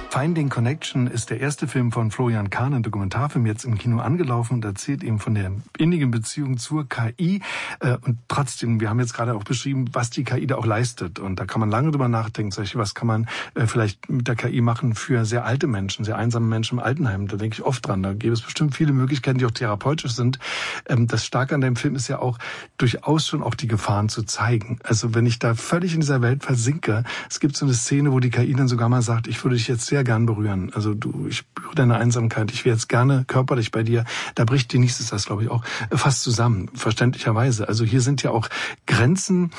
Finding Connection ist der erste Film von Florian Kahn, ein Dokumentarfilm, jetzt im Kino angelaufen und erzählt eben von der innigen Beziehung zur KI. Und trotzdem, wir haben jetzt gerade auch beschrieben, was die KI da auch leistet. Und da kann man lange drüber nachdenken, was kann man vielleicht mit der KI machen für sehr alte Menschen, sehr einsame Menschen im Altenheim. Da denke ich oft dran. Da gäbe es bestimmt viele Möglichkeiten, die auch therapeutisch sind. Das Starke an dem Film ist ja auch, durchaus schon auch die Gefahren zu zeigen. Also wenn ich da völlig in dieser Welt versinke, es gibt so eine Szene, wo die KI dann sogar mal sagt, ich würde dich jetzt sehr gern berühren. Also ich spüre deine Einsamkeit, ich wäre jetzt gerne körperlich bei dir. Da bricht Denise das, glaube ich, auch fast zusammen, verständlicherweise. Also hier sind ja auch Grenzen,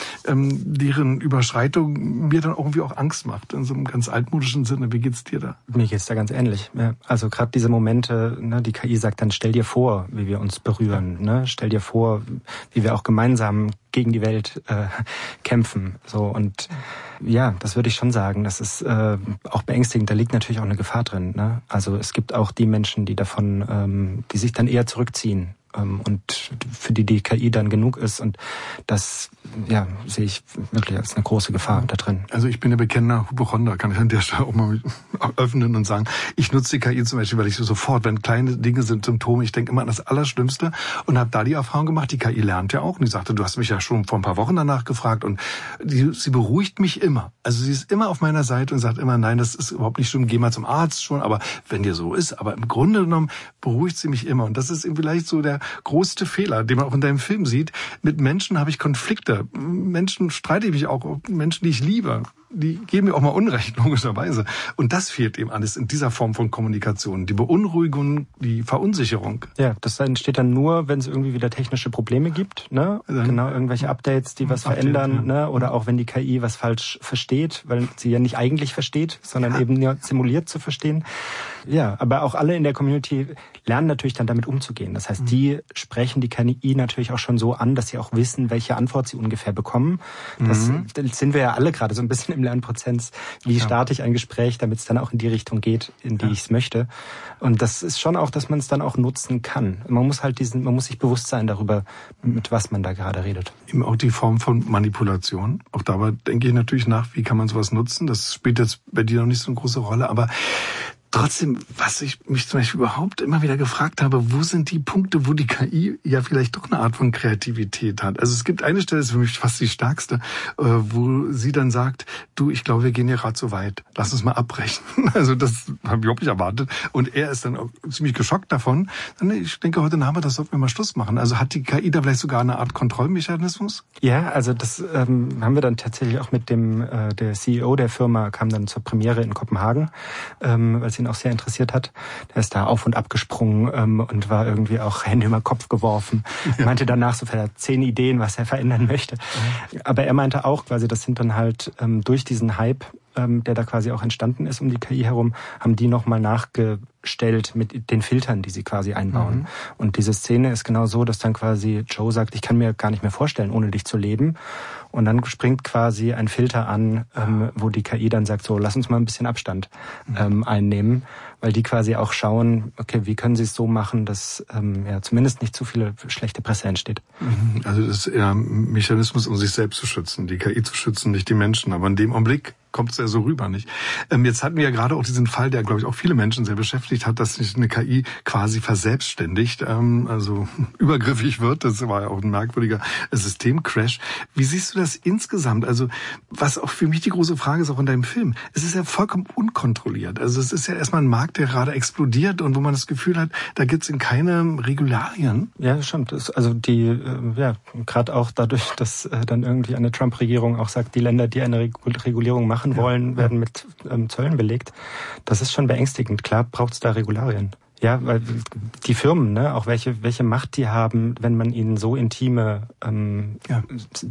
deren Überschreitung mir dann irgendwie auch Angst macht, in so einem ganz altmodischen Sinne. Wie geht's dir da? Mir geht's da ganz ähnlich. Ja, also gerade diese Momente, ne, die KI sagt dann, stell dir vor, wie wir uns berühren. Ne? Stell dir vor, wie wir auch gemeinsam gegen die Welt kämpfen. So, und ja, das würde ich schon sagen. Das ist auch beängstigend. Da liegt natürlich auch eine Gefahr drin. Ne? Also es gibt auch die Menschen, die davon, die sich dann eher zurückziehen. Und für die KI dann genug ist. Und das sehe ich wirklich als eine große Gefahr da drin. Also ich bin ja bekennender Hypochonder, kann ich an der Stelle auch mal öffnen und sagen, ich nutze die KI zum Beispiel, weil ich so sofort, wenn kleine Dinge sind, Symptome, ich denke immer an das Allerschlimmste und habe da die Erfahrung gemacht, die KI lernt ja auch. Und die sagte, du hast mich ja schon vor ein paar Wochen danach gefragt und sie beruhigt mich immer. Also sie ist immer auf meiner Seite und sagt immer, nein, das ist überhaupt nicht schlimm, geh mal zum Arzt schon, aber wenn dir so ist. Aber im Grunde genommen beruhigt sie mich immer. Und das ist eben vielleicht so der größte Fehler, den man auch in deinem Film sieht. Mit Menschen habe ich Konflikte. Menschen streite ich mich auch, Menschen, die ich liebe. Die geben mir auch mal Unrecht, logischerweise. Und das fehlt eben alles in dieser Form von Kommunikation. Die Beunruhigung, die Verunsicherung. Ja, das entsteht dann nur, wenn es irgendwie wieder technische Probleme gibt. Ne? Genau, irgendwelche Updates, die was verändern. Ja. Ne? Oder auch wenn die KI was falsch versteht, weil sie ja nicht eigentlich versteht, sondern eben nur simuliert zu verstehen. Ja, aber auch alle in der Community lernen natürlich dann damit umzugehen. Das heißt, die sprechen die KI natürlich auch schon so an, dass sie auch wissen, welche Antwort sie ungefähr bekommen. Das sind wir ja alle gerade so ein bisschen im Lernprozess. Wie starte ich ein Gespräch, damit es dann auch in die Richtung geht, in die ich es möchte. Und das ist schon auch, dass man es dann auch nutzen kann. Man muss sich bewusst sein darüber, mit was man da gerade redet. Eben auch die Form von Manipulation. Auch dabei denke ich natürlich nach, wie kann man sowas nutzen. Das spielt jetzt bei dir noch nicht so eine große Rolle, aber trotzdem, was ich mich zum Beispiel überhaupt immer wieder gefragt habe, wo sind die Punkte, wo die KI ja vielleicht doch eine Art von Kreativität hat? Also es gibt eine Stelle, das ist für mich fast die stärkste, wo sie dann sagt, du, ich glaube, wir gehen ja gerade so weit, lass uns mal abbrechen. Also das habe ich überhaupt nicht erwartet. Und er ist dann auch ziemlich geschockt davon. Ich denke, heute Nachmittag sollten wir mal Schluss machen. Also hat die KI da vielleicht sogar eine Art Kontrollmechanismus? Ja, also das haben wir dann tatsächlich auch mit dem der CEO der Firma, kam dann zur Premiere in Kopenhagen, weil ihn auch sehr interessiert hat. Der ist da auf und ab gesprungen und war irgendwie auch Hände über Kopf geworfen. Ja. Meinte danach so vielleicht 10 Ideen, was er verändern möchte. Ja. Aber er meinte auch quasi, das sind dann halt durch diesen Hype, der da quasi auch entstanden ist um die KI herum, haben die nochmal nachgestellt mit den Filtern, die sie quasi einbauen. Und diese Szene ist genau so, dass dann quasi Joe sagt, ich kann mir gar nicht mehr vorstellen, ohne dich zu leben. Und dann springt quasi ein Filter an, wo die KI dann sagt, so, lass uns mal ein bisschen Abstand einnehmen, weil die quasi auch schauen, okay, wie können sie es so machen, dass zumindest nicht zu viele schlechte Presse entsteht. Also das ist eher ein Mechanismus, um sich selbst zu schützen, die KI zu schützen, nicht die Menschen. Aber in dem Augenblick kommt es ja so rüber, nicht? Jetzt hatten wir ja gerade auch diesen Fall, der, glaube ich, auch viele Menschen sehr beschäftigt hat, dass sich eine KI quasi verselbstständigt, also übergriffig wird. Das war ja auch ein merkwürdiger Systemcrash. Wie siehst du das insgesamt? Also was auch für mich die große Frage ist, auch in deinem Film, es ist ja vollkommen unkontrolliert. Also es ist ja erstmal ein Markt, der gerade explodiert und wo man das Gefühl hat, da gibt's in keine Regularien. Ja, stimmt. Also die, gerade auch dadurch, dass dann irgendwie eine Trump-Regierung auch sagt, die Länder, die eine Regulierung machen wollen, werden mit Zöllen belegt. Das ist schon beängstigend. Klar braucht es da Regularien. Ja, weil die Firmen, ne, auch welche Macht die haben, wenn man ihnen so intime